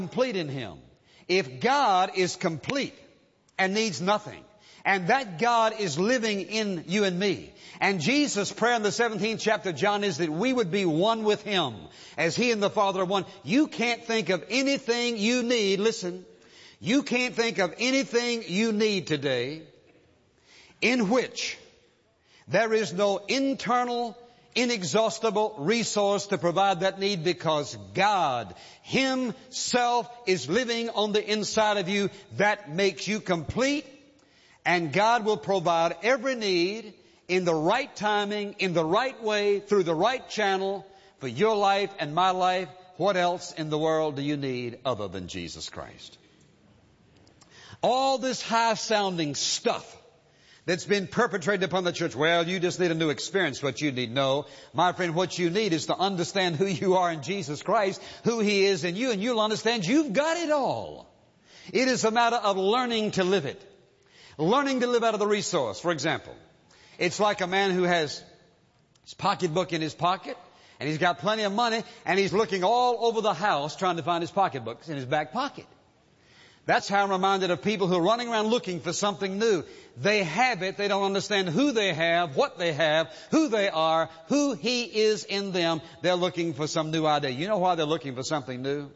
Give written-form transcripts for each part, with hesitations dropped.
complete in Him. If God is complete and needs nothing, and that God is living in you and me, and Jesus' prayer in the 17th chapter of John is that we would be one with Him, as He and the Father are one. You can't think of anything you need, listen, you can't think of anything you need today in which there is no internal, inexhaustible resource to provide that need, because God Himself is living on the inside of you. That makes you complete, and God will provide every need in the right timing, in the right way, through the right channel for your life and my life. What else in the world do you need other than Jesus Christ? All this high-sounding stuff that's been perpetrated upon the church. Well, you just need a new experience. What you need. No, my friend, what you need is to understand who you are in Jesus Christ, who He is in you, and you'll understand you've got it all. It is a matter of learning to live it. Learning to live out of the resource. For example, it's like a man who has his pocketbook in his pocket, and he's got plenty of money, and he's looking all over the house trying to find his pocketbooks in his back pocket. That's how I'm reminded of people who are running around looking for something new. They have it. They don't understand who they have, what they have, who they are, who He is in them. They're looking for some new idea. You know why they're looking for something new?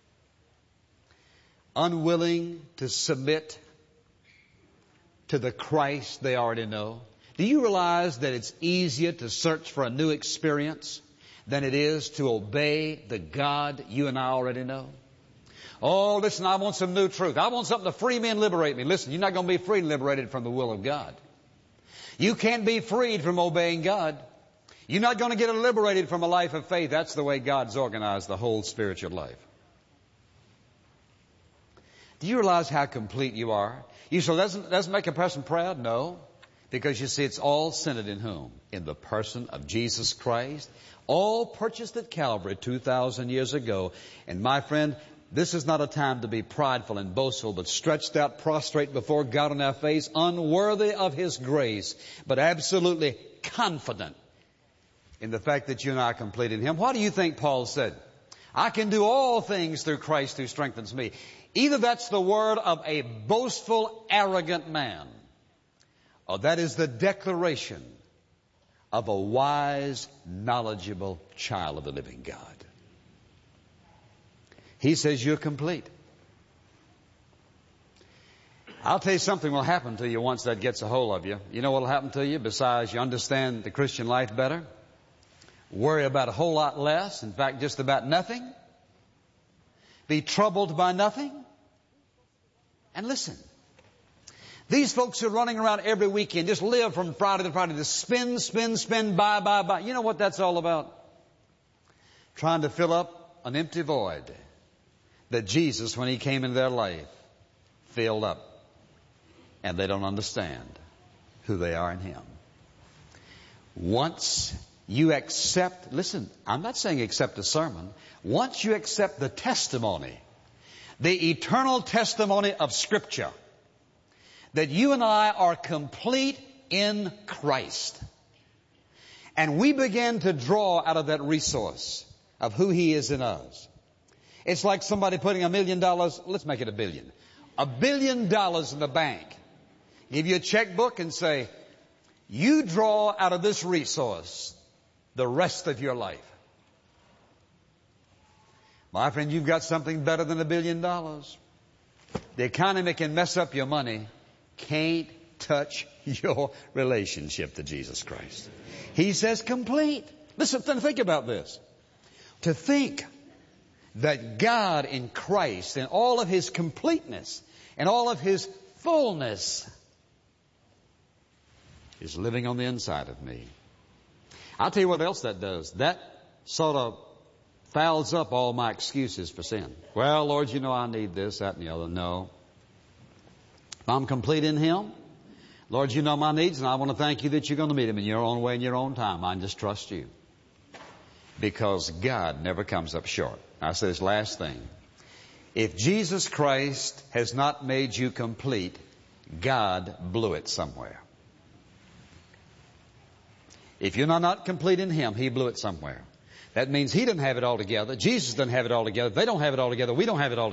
Unwilling to submit to the Christ they already know. Do you realize that it's easier to search for a new experience than it is to obey the God you and I already know? Oh, listen, I want some new truth. I want something to free me and liberate me. Listen, you're not going to be free and liberated from the will of God. You can't be freed from obeying God. You're not going to get liberated from a life of faith. That's the way God's organized the whole spiritual life. Do you realize how complete you are? You say, doesn't make a person proud? No. Because you see, it's all centered in whom? In the person of Jesus Christ. All purchased at Calvary 2,000 years ago. And my friend, this is not a time to be prideful and boastful, but stretched out prostrate before God on our face, unworthy of His grace, but absolutely confident in the fact that you and I are complete in Him. What do you think Paul said? I can do all things through Christ who strengthens me. Either that's the word of a boastful, arrogant man, or that is the declaration of a wise, knowledgeable child of the living God. He says you're complete. I'll tell you something will happen to you once that gets a hold of you. You know what will happen to you besides you understand the Christian life better? Worry about a whole lot less. In fact, just about nothing. Be troubled by nothing. And listen, these folks are running around every weekend, just live from Friday to Friday, just spin, buy. You know what that's all about? Trying to fill up an empty void that Jesus, when He came into their life, filled up. And they don't understand who they are in Him. Once you accept, listen, I'm not saying accept a sermon. Once you accept the testimony, the eternal testimony of Scripture, that you and I are complete in Christ, and we begin to draw out of that resource of who He is in us. It's like somebody putting $1 million, let's make it $1 billion. $1 billion in the bank. Give you a checkbook and say, you draw out of this resource the rest of your life. My friend, you've got something better than $1 billion. The economy can mess up your money, can't touch your relationship to Jesus Christ. He says complete. Listen, think about this. To think that God in Christ, in all of His completeness, and all of His fullness, is living on the inside of me. I'll tell you what else that does. That sort of fouls up all my excuses for sin. Well, Lord, you know I need this, that, and the other. No. If I'm complete in Him, Lord, you know my needs, and I want to thank you that you're going to meet them in your own way, in your own time. I just trust you. Because God never comes up short. I say this last thing. If Jesus Christ has not made you complete, God blew it somewhere. If you're not complete in Him, He blew it somewhere. That means He didn't have it all together. Jesus doesn't have it all together. They don't have it all together. We don't have it all together.